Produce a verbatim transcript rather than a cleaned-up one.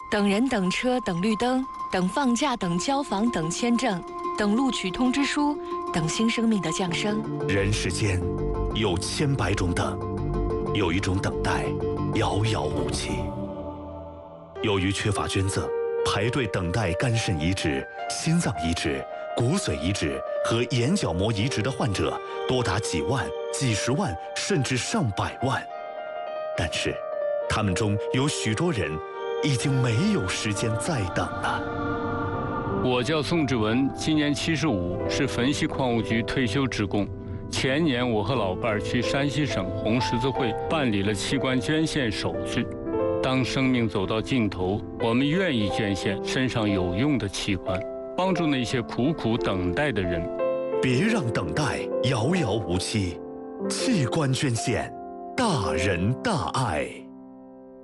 等人、等车、等绿灯、等放假、等交房、等签证、等录取通知书、等新生命的降生。 人世间有千百种等，有一种等待遥遥无期。由于缺乏捐赠，排队等待肝肾移植、心脏移植、骨髓移植和眼角膜移植的患者多达几万、几十万，甚至上百万。但是，他们中有许多人已经没有时间再等了。 我叫宋志文，今年七十五，是汾西矿务局退休职工。前年，我和老伴儿去山西省红十字会办理了器官捐献手续。当生命走到尽头，我们愿意捐献身上有用的器官，帮助那些苦苦等待的人。 别让等待遥遥无期，器官捐献，大仁大爱。